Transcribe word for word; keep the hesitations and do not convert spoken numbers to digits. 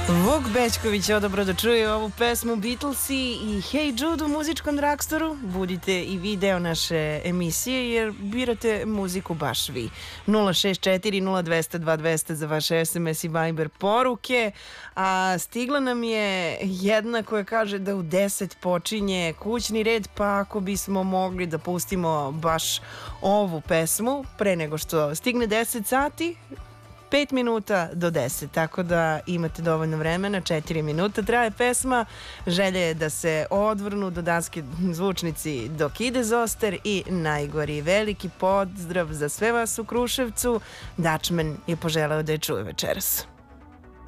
Vuk Bećković je odobro da čuje ovu pesmu Beatlesi i Hey Jude u muzičkom dragstoru. Budite i vi deo naše emisije jer birate muziku baš vi. nula šest četiri nula dva zero dva dva zero za vaše es em es i Viber poruke. A stigla nam je jedna koja kaže da u deset počinje kućni red, pa ako bismo mogli da pustimo baš ovu pesmu pre nego što stigne deset sati, pet minuta do deset, tako da imate dovoljno vremena, četiri minuta traje pesma. Želje je da se odvrnu do danske zvučnici dok ide zoster i najgori veliki pozdrav za sve vas u Kruševcu. Dačmen je poželeo da je čuje večeras.